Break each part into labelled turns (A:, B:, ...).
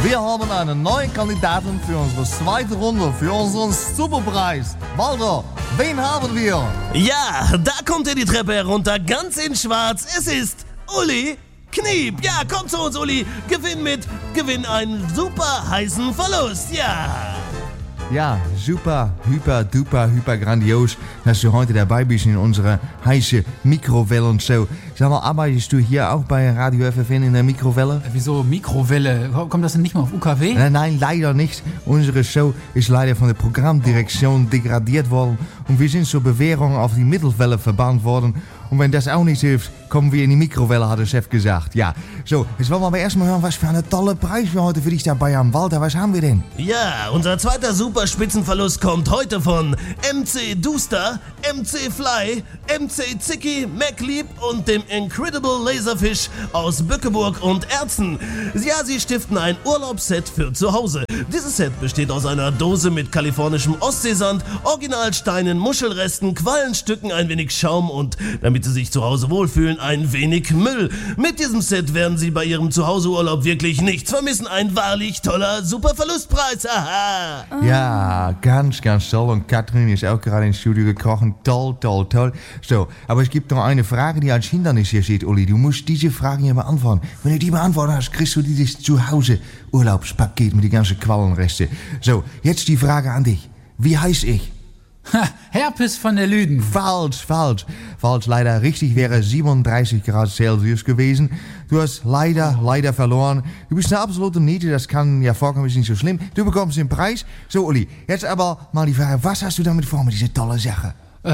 A: Wir haben einen neuen Kandidaten für unsere zweite Runde, für unseren Superpreis. Walter, wen haben wir?
B: Ja, da kommt er die Treppe herunter, ganz in schwarz. Es ist Uli Kniep. Ja, komm zu uns, Uli. Gewinn einen super heißen Verlust. Ja.
A: Ja, super, hyper grandios, dass du heute dabei bist in unserer heiße Mikrowellen-Show. Sag mal, arbeitest du hier auch bei Radio FFN in der Mikrowelle?
C: Wieso Mikrowelle? Kommt das denn nicht mal auf UKW?
A: Nein, leider nicht. Unsere Show ist leider von der Programmdirektion degradiert worden und wir sind zur Bewährung auf die Mittelwelle verbannt worden. Und wenn das auch nicht hilft, kommen wir in die Mikrowelle, hat der Chef gesagt. Ja, so, jetzt wollen wir aber erstmal hören, was für eine tolle Preis wir heute für dich dabei haben. Walter, was haben wir denn?
B: Ja, unser zweiter Superspitzenverlust kommt heute von MC Duster, MC Fly, MC Zicki, MacLeap und dem Incredible Laserfish aus Bückeburg und Erzen. Ja, sie stiften ein Urlaubsset für zu Hause. Dieses Set besteht aus einer Dose mit kalifornischem Ostseesand, Originalsteinen, Muschelresten, Quallenstücken, ein wenig Schaum und, damit Sie sich zu Hause wohlfühlen, ein wenig Müll. Mit diesem Set werden Sie bei Ihrem Zuhauseurlaub wirklich nichts vermissen. Ein wahrlich toller Superverlustpreis. Aha!
A: Ja, ganz toll. Und Katrin ist auch gerade ins Studio gekrochen. Toll. So, aber es gibt noch eine Frage, die als Hindernis hier steht, Uli. Du musst diese Fragen hier beantworten. Wenn du die beantwortet hast, kriegst du dieses Zuhause-Urlaubspaket mit den ganzen Quallenresten. So, jetzt die Frage an dich. Wie heiß ich?
C: Herpes von der Lüden.
A: Falsch. Leider richtig wäre 37 Grad Celsius gewesen. Du hast leider verloren. Du bist eine absolute Niete, das kann ja vorkommen, ist nicht so schlimm. Du bekommst den Preis. So, Uli, jetzt aber mal die Frage, was hast du damit vor mit dieser tolle Sache?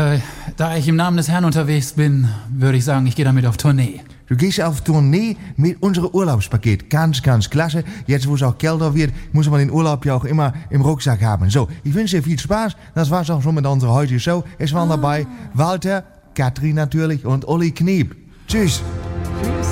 C: Da ich im Namen des Herrn unterwegs bin, würde ich sagen, ich gehe damit auf Tournee.
A: Du gehst auf Tournee mit unserem Urlaubspaket. Ganz klasse. Jetzt, wo es auch kälter wird, muss man den Urlaub ja auch immer im Rucksack haben. So, ich wünsche dir viel Spaß. Das war's auch schon mit unserer heutigen Show. Es waren dabei Walter, Katrin natürlich und Uli Kniep. Tschüss.
C: Tschüss.